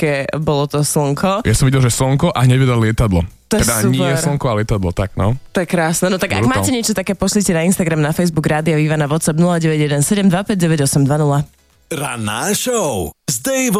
obrazovke bolo to slnko. Ja som videl, že slnko a nevedel lietadlo. To je teda super. nie slnko a lietadlo, tak no. To je krásne. No tak ak Brutál. máte niečo také, pošlite na Instagram, na Facebook Rádia Ivana, WhatsApp 0917 259 820. Ranná show s Daveom